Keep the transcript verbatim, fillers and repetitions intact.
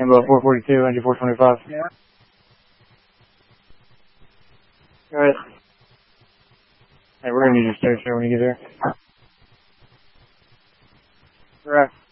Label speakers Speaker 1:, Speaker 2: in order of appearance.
Speaker 1: Rainbow four forty-two, engine four twenty-five.
Speaker 2: Yeah.
Speaker 1: Go ahead. Hey, we're gonna need your stair, sir, when you get there. Correct.